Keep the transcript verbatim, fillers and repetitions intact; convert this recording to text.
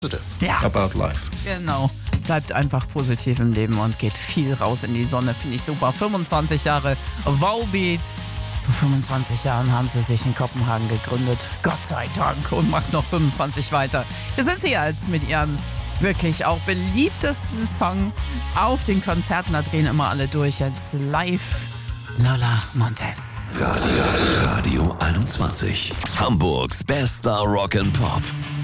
Ja. About life. Genau. Bleibt einfach positiv im Leben und geht viel raus in die Sonne. Finde ich super. fünfundzwanzig Jahre Volbeat. Vor fünfundzwanzig Jahren haben sie sich in Kopenhagen gegründet. Gott sei Dank. Und macht noch fünfundzwanzig weiter. Hier sind sie jetzt mit ihrem wirklich auch beliebtesten Song auf den Konzerten. Da drehen immer alle durch. Jetzt live Lola Montez. Radio, Radio einundzwanzig. Hamburgs bester Rock and Pop.